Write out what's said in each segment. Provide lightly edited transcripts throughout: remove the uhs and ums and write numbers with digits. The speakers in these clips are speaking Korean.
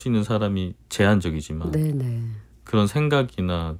있는 사람이 제한적이지만 네네. 그런 생각이나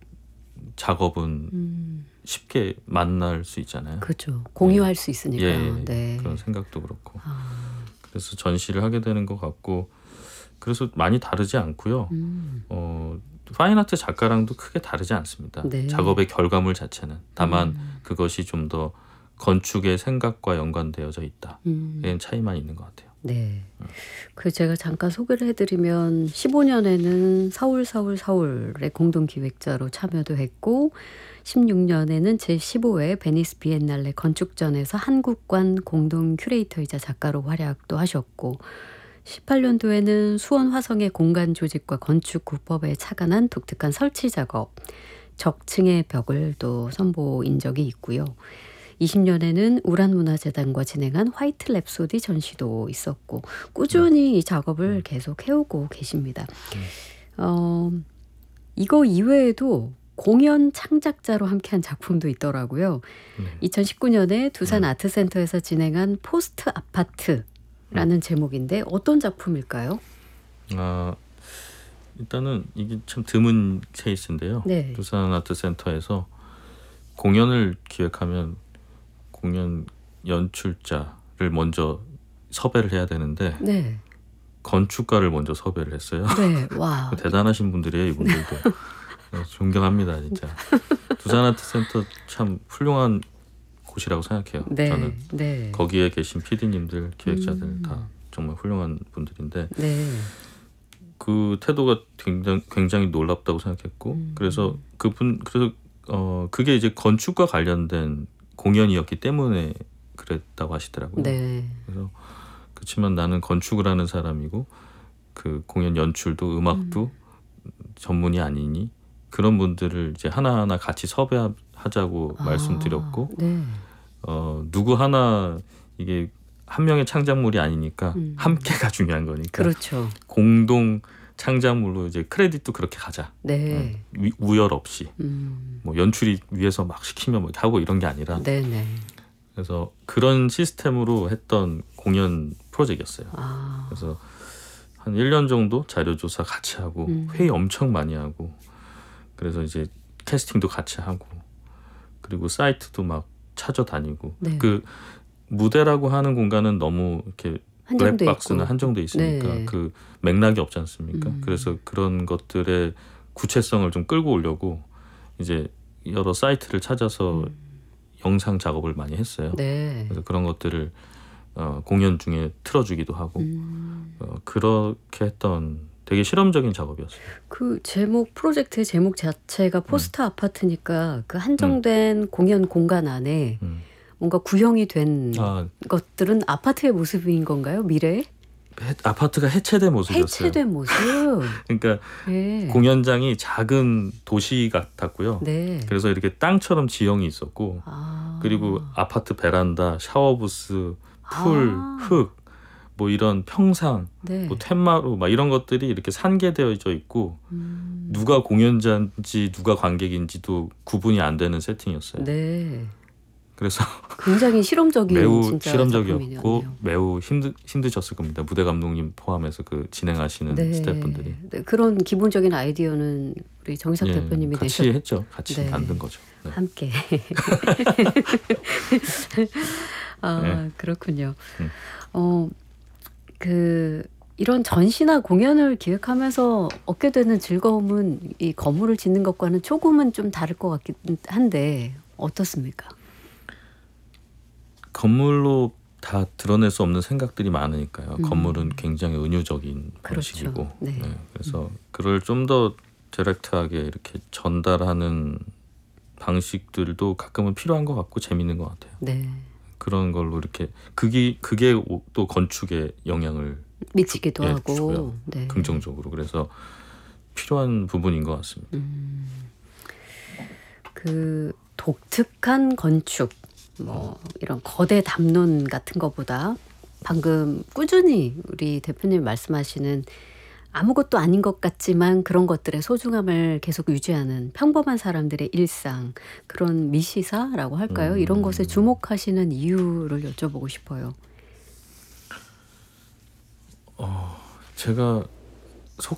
작업은 쉽게 만날 수 있잖아요. 그렇죠. 공유할 수 있으니까. 예, 네. 그런 생각도 그렇고. 아, 그래서 전시를 하게 되는 것 같고, 그래서 많이 다르지 않고요. 파인아트 작가랑도 크게 다르지 않습니다. 네. 작업의 결과물 자체는. 다만 그것이 좀 더 건축의 생각과 연관되어져 있다. 그런 차이만 있는 것 같아요. 네. 그 제가 잠깐 소개를 해드리면 15년에는 서울의 공동기획자로 참여도 했고 16년에는 제15회 베니스 비엔날레 건축전에서 한국관 공동 큐레이터이자 작가로 활약도 하셨고 18년도에는 수원 화성의 공간 조직과 건축 구법에 착안한 독특한 설치 작업, 적층의 벽을 또 선보인 적이 있고요. 20년에는 우란문화재단과 진행한 화이트 랩소디 전시도 있었고 꾸준히 이 작업을 계속 해오고 계십니다. 이거 이외에도 공연 창작자로 함께한 작품도 있더라고요. 2019년에 두산 아트센터에서 진행한 포스트 아파트라는 제목인데 어떤 작품일까요? 일단은 이게 참 드문 케이스인데요. 네. 두산 아트센터에서 공연을 기획하면 공연 연출자를 먼저 섭외를 해야 되는데 네. 건축가를 먼저 섭외를 했어요. 네. 와. 대단하신 분들이에요, 이분들도. 존경합니다, 진짜. 두산 아트센터 참 훌륭한 곳이라고 생각해요. 네. 저는 네. 거기에 계신 PD님들, 기획자들 다 정말 훌륭한 분들인데 네. 그 태도가 굉장히 놀랍다고 생각했고 그래서 그게 이제 건축과 관련된 공연이었기 때문에 그랬다고 하시더라고요. 네. 그래서 그렇지만 나는 건축을 하는 사람이고 그 공연 연출도 음악도 전문이 아니니 그런 분들을 이제 하나하나 같이 섭외하자고 말씀드렸고 네. 누구 하나 이게 한 명의 창작물이 아니니까 함께가 중요한 거니까 그렇죠. 공동 창작물로 이제 크레딧도 그렇게 가자. 네. 우열 없이 뭐 연출이 위에서 막 시키면 뭐 하고 이런 게 아니라 네네. 그래서 그런 시스템으로 했던 공연 프로젝트였어요. 그래서 한 1년 정도 자료조사 같이 하고 회의 엄청 많이 하고 그래서 이제 캐스팅도 같이 하고 그리고 사이트도 막 찾아다니고 네. 그 무대라고 하는 공간은 너무 이렇게 한정돼 블랙박스는 있고. 한정돼 있으니까 네. 그 맥락이 없지 않습니까? 그래서 그런 것들의 구체성을 좀 끌고 오려고 이제 여러 사이트를 찾아서 영상 작업을 많이 했어요. 네. 그래서 그런 것들을 공연 중에 틀어주기도 하고 그렇게 했던 되게 실험적인 작업이었어요. 그 프로젝트의 제목 자체가 포스트 아파트니까 그 한정된 공연 공간 안에 뭔가 구형이 된 것들은 아파트의 모습인 건가요? 미래에? 아파트가 해체된 모습이었어요. 해체된 모습. 그러니까 네. 공연장이 작은 도시 같았고요. 네. 그래서 이렇게 땅처럼 지형이 있었고 그리고 아파트 베란다, 샤워부스, 풀, 흙, 뭐 이런 평상, 네. 뭐 텐마루 막 이런 것들이 이렇게 산계되어져 있고 누가 공연자인지 누가 관객인지도 구분이 안 되는 세팅이었어요. 네. 그래서 굉장히 실험적인 매우 진짜 실험적이었고 작품이네요. 매우 힘드셨을 겁니다. 무대 감독님 포함해서 그 진행하시는 네. 스태프분들이. 네. 그런 기본적인 아이디어는 우리 정희석 대표님이 같이 했죠. 같이 네. 만든 거죠. 네. 함께. 그렇군요. 이런 전시나 공연을 기획하면서 얻게 되는 즐거움은 이 건물을 짓는 것과는 조금은 좀 다를 것 같긴 한데 어떻습니까? 건물로 다 드러낼 수 없는 생각들이 많으니까요. 건물은 굉장히 은유적인 그렇죠. 방식이고 네. 그래서 그걸 좀 더 디렉트하게 이렇게 전달하는 방식들도 가끔은 필요한 것 같고 재밌는 것 같아요. 네. 그런 걸로 이렇게 그게 또 건축에 영향을 미치기도 하고 줘요. 네. 긍정적으로. 그래서 필요한 부분인 것 같습니다. 그 독특한 건축 뭐 이런 거대 담론 같은 것보다 방금 꾸준히 우리 대표님 말씀하시는 아무것도 아닌 것 같지만 그런 것들의 소중함을 계속 유지하는 평범한 사람들의 일상, 그런 미시사라고 할까요? 이런 것에 주목하시는 이유를 여쭤보고 싶어요. 제가